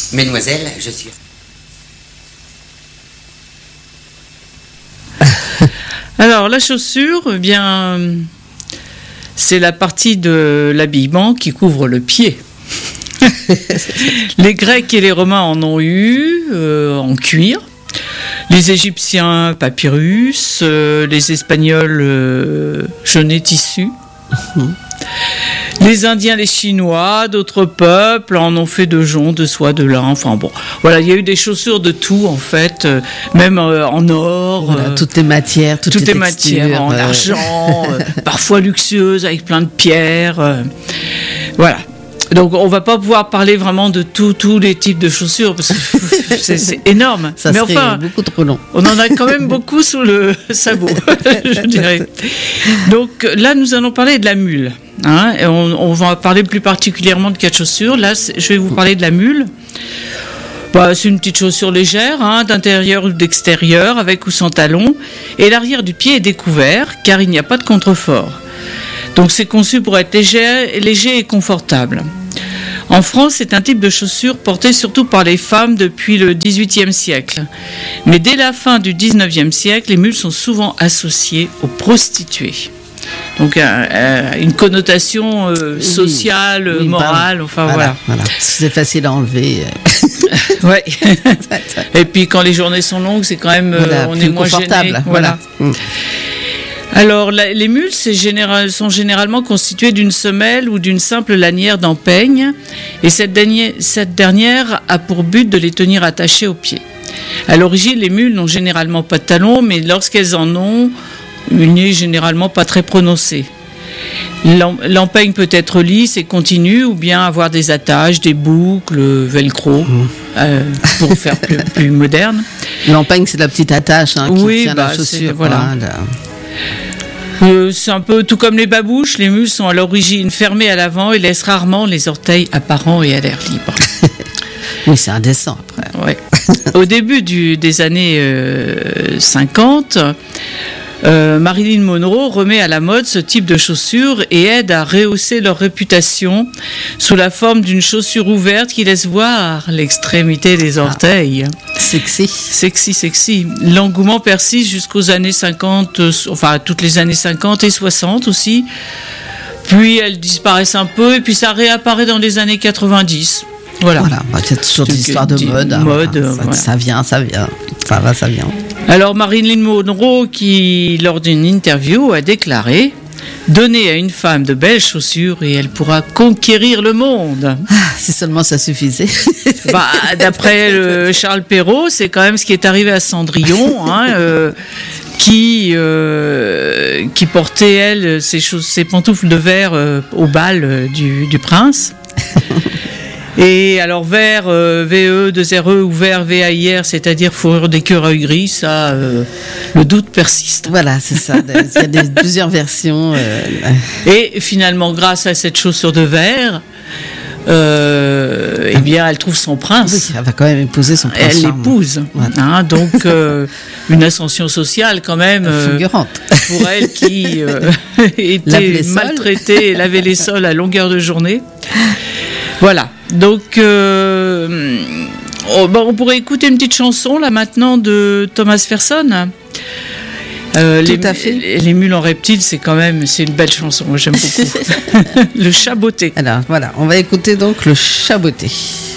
Mesdemoiselles, je suis... Alors, la chaussure, eh bien, c'est la partie de l'habillement qui couvre le pied. Les Grecs et les Romains en ont eu en cuir. Les Égyptiens, papyrus. Les Espagnols, genêt tissu. Les Indiens, les Chinois, d'autres peuples en ont fait de jonc, de soie, de lin. Enfin bon, voilà, il y a eu des chaussures de tout en fait, même en or. Voilà, toutes les matières, toutes les matières, en argent, parfois luxueuses avec plein de pierres. Voilà. Donc on va pas pouvoir parler vraiment de tous les types de chaussures parce que c'est énorme. Ça serait beaucoup trop long. On en a quand même beaucoup sous le sabot, je dirais. Donc là, nous allons parler de la mule. Hein, et on va parler plus particulièrement de 4 chaussures. Là, je vais vous parler de la mule. Bah, c'est une petite chaussure légère, hein, d'intérieur ou d'extérieur, avec ou sans talons. Et l'arrière du pied est découvert, car il n'y a pas de contrefort. Donc c'est conçu pour être léger et confortable. En France, c'est un type de chaussure porté surtout par les femmes depuis le XVIIIe siècle. Mais dès la fin du XIXe siècle, les mules sont souvent associées aux prostituées. Donc une connotation sociale, oui, morale, enfin voilà. C'est facile à enlever. Ouais. Et puis quand les journées sont longues, c'est quand même on est moins gêné. Voilà. Alors, les mules sont généralement constituées d'une semelle ou d'une simple lanière d'empeigne, et cette dernière a pour but de les tenir attachées aux pieds. À l'origine, les mules n'ont généralement pas de talons, mais lorsqu'elles en ont, une n'est généralement pas très prononcée. L'empeigne peut être lisse et continue, ou bien avoir des attaches, des boucles, velcro, pour faire plus moderne. L'empeigne, c'est la petite attache qui tient la chaussure. Voilà. C'est un peu tout comme les babouches, les mules sont à l'origine fermées à l'avant et laissent rarement les orteils apparents et à l'air libre. Oui, c'est indécent après. Ouais. Au début des années 50, Marilyn Monroe remet à la mode ce type de chaussures et aide à rehausser leur réputation sous la forme d'une chaussure ouverte qui laisse voir l'extrémité des orteils. Sexy. L'engouement persiste jusqu'aux années 50, enfin toutes les années 50 et 60 aussi. Puis elles disparaissent un peu et puis ça réapparaît dans les années 90. Voilà. C'est toujours des histoires de mode. Ça vient. Ça vient. Alors Marilyn Monroe, qui lors d'une interview a déclaré: donnez à une femme de belles chaussures et elle pourra conquérir le monde. Si seulement ça suffisait. D'après Charles Perrault, c'est quand même ce qui est arrivé à Cendrillon, qui portait elle ses pantoufles de verre au bal du prince. Et alors vert, VE, 2RE ou vert, VAIR, c'est-à-dire fourrure d'écureuil gris, ça, le doute persiste. Voilà, c'est ça. Il y a plusieurs versions. Et finalement, grâce à cette chaussure de verre, eh bien, elle trouve son prince. Oui, elle va quand même épouser son prince. Elle l'épouse. Voilà. Donc, une ascension sociale quand même. Fulgurante. Pour elle qui était maltraitée et lavait les sols à longueur de journée. Voilà. Donc, on pourrait écouter une petite chanson là maintenant de Thomas Ferson. Tout à fait. Les mules en reptile, c'est une belle chanson. Moi, j'aime beaucoup. Le chat botté. Alors voilà, on va écouter donc le chat botté.